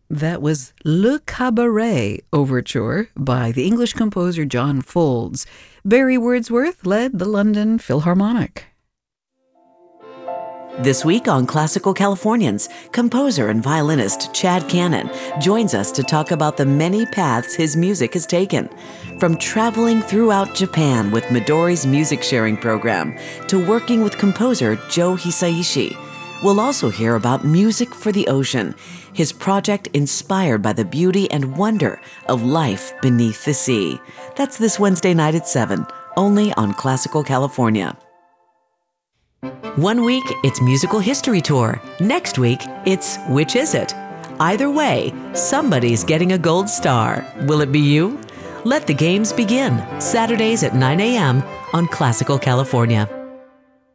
That was Le Cabaret Overture by the English composer John Folds. Barry Wordsworth led the London Philharmonic. This week on Classical Californians, composer and violinist Chad Cannon joins us to talk about the many paths his music has taken. From traveling throughout Japan with Midori's music sharing program to working with composer Joe Hisaishi. We'll also hear about Music for the Ocean, his project inspired by the beauty and wonder of life beneath the sea. That's this Wednesday night at 7, only on Classical California. One week, it's Musical History Tour. Next week, it's Which Is It? Either way, somebody's getting a gold star. Will it be you? Let the games begin. Saturdays at 9 a.m. on Classical California.